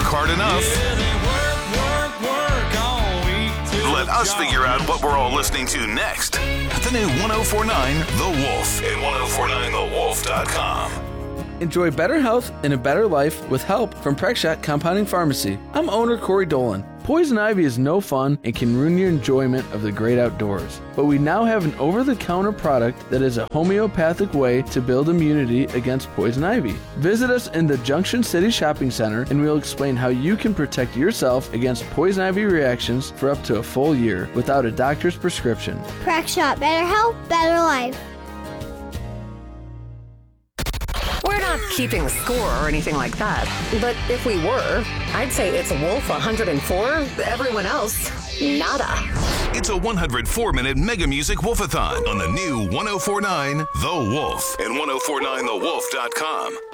hard enough. Let us figure out what we're all listening to next. The new 104.9 The Wolf at 1049thewolf.com. Enjoy better health and a better life with help from Prexshot Compounding Pharmacy. I'm owner Corey Dolan. Poison ivy is no fun and can ruin your enjoyment of the great outdoors. But we now have an over-the-counter product that is a homeopathic way to build immunity against poison ivy. Visit us in the Junction City Shopping Center and we'll explain how you can protect yourself against poison ivy reactions for up to a full year without a doctor's prescription. Prexshot, better health, better life. We're not keeping score or anything like that. But if we were, I'd say it's Wolf 104, everyone else, nada. It's a 104-minute Mega Music Wolfathon on the new 104.9 The Wolf and 1049thewolf.com.